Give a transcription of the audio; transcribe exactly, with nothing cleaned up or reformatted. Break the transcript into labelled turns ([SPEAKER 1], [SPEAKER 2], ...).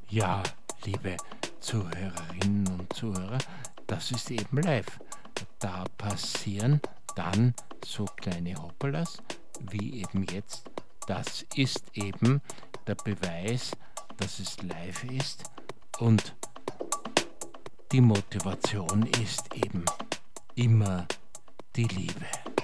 [SPEAKER 1] Ja, liebe Zuhörerinnen und Zuhörer, das ist eben live. Da passieren dann so kleine Hoppalas, wie eben jetzt. Das ist eben der Beweis, dass es live ist, und die Motivation ist eben immer die Liebe.